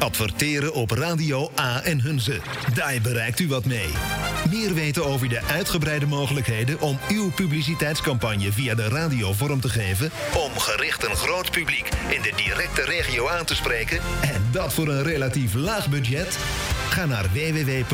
Adverteren op Radio A en Hunze. Daar bereikt u wat mee. Meer weten over de uitgebreide mogelijkheden om uw publiciteitscampagne via de radio vorm te geven, om gericht een groot publiek in de directe regio aan te spreken, en dat voor een relatief laag budget? Ga naar www.